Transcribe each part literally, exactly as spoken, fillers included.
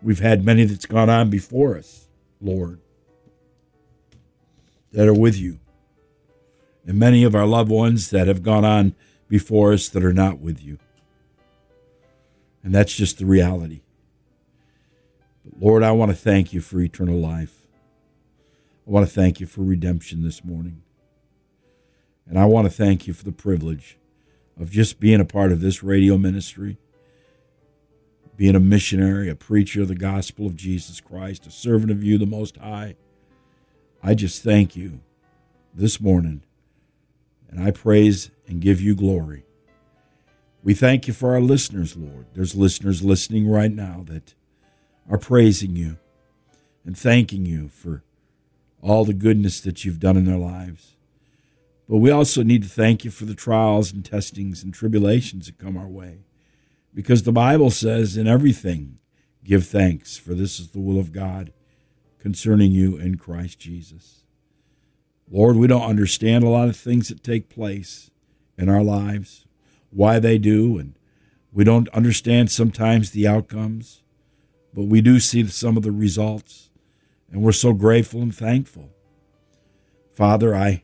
We've had many that's gone on before us, Lord, that are with you. And many of our loved ones that have gone on before us that are not with you. And that's just the reality. But Lord, I want to thank you for eternal life. I want to thank you for redemption this morning. And I want to thank you for the privilege of just being a part of this radio ministry, being a missionary, a preacher of the gospel of Jesus Christ, a servant of you, the Most High. I just thank you this morning, and I praise and give you glory. We thank you for our listeners, Lord. There's listeners listening right now that are praising you and thanking you for all the goodness that you've done in their lives. But we also need to thank you for the trials and testings and tribulations that come our way. Because the Bible says, in everything, give thanks, for this is the will of God concerning you in Christ Jesus. Lord, we don't understand a lot of things that take place in our lives, why they do, and we don't understand sometimes the outcomes, but we do see some of the results, and we're so grateful and thankful. Father, I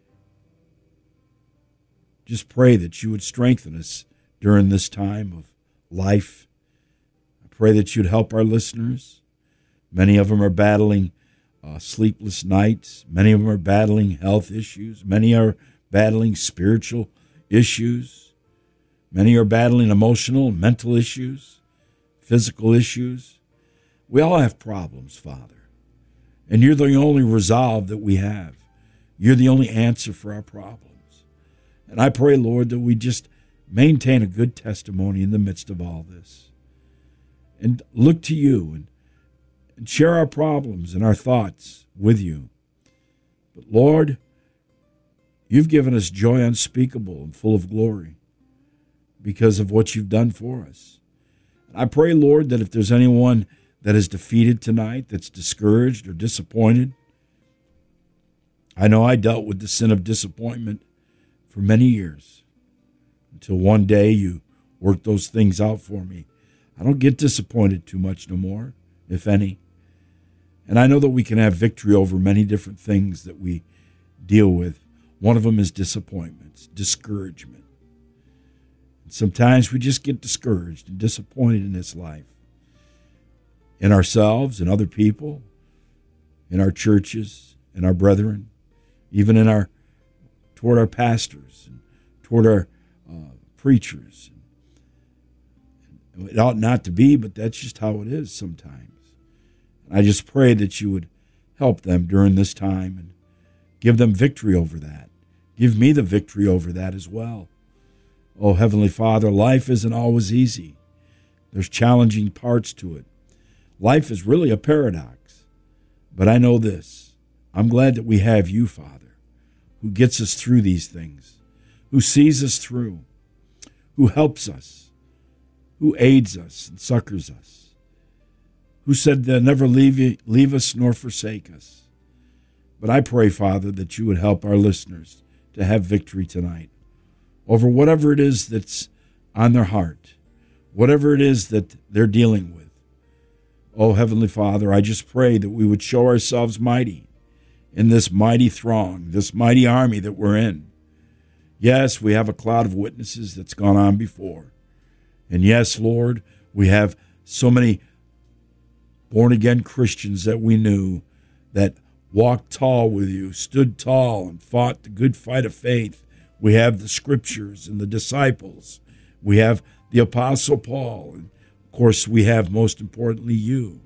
just pray that you would strengthen us during this time of life. I pray that you'd help our listeners. Many of them are battling uh, sleepless nights. Many of them are battling health issues. Many are battling spiritual issues. Many are battling emotional, mental issues, physical issues. We all have problems, Father. And you're the only resolve that we have. You're the only answer for our problems. And I pray, Lord, that we just maintain a good testimony in the midst of all this. And look to you and, and share our problems and our thoughts with you. But Lord, you've given us joy unspeakable and full of glory because of what you've done for us. And I pray, Lord, that if there's anyone that is defeated tonight, that's discouraged or disappointed, I know I dealt with the sin of disappointment for many years. Until one day you work those things out for me. I don't get disappointed too much no more, if any. And I know that we can have victory over many different things that we deal with. One of them is disappointments, discouragement. And sometimes we just get discouraged and disappointed in this life. In ourselves and other people, in our churches, in our brethren, even in our toward our pastors and toward our Uh, preachers. It ought not to be, but that's just how it is sometimes. I just pray that you would help them during this time and give them victory over that. Give me the victory over that as well. Oh, Heavenly Father, life isn't always easy. There's challenging parts to it. Life is really a paradox. But I know this. I'm glad that we have you, Father, who gets us through these things, who sees us through, who helps us, who aids us and succors us, who said they'll never leave, you, leave us nor forsake us. But I pray, Father, that you would help our listeners to have victory tonight over whatever it is that's on their heart, whatever it is that they're dealing with. Oh, Heavenly Father, I just pray that we would show ourselves mighty in this mighty throng, this mighty army that we're in. Yes, we have a cloud of witnesses that's gone on before. And yes, Lord, we have so many born-again Christians that we knew that walked tall with you, stood tall, and fought the good fight of faith. We have the scriptures and the disciples. We have the Apostle Paul. And, of course, we have, most importantly, you.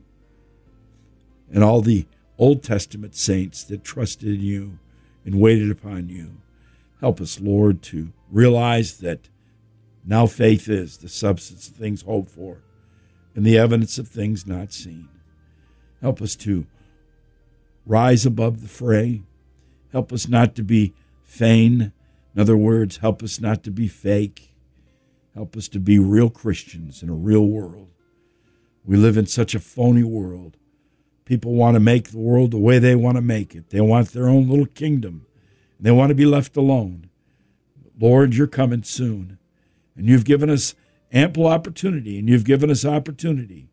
And all the Old Testament saints that trusted in you and waited upon you. Help us, Lord, to realize that now faith is the substance of things hoped for and the evidence of things not seen. Help us to rise above the fray. Help us not to be vain. In other words, help us not to be fake. Help us to be real Christians in a real world. We live in such a phony world. People want to make the world the way they want to make it. They want their own little kingdom. They want to be left alone. Lord, you're coming soon. And you've given us ample opportunity, and you've given us opportunity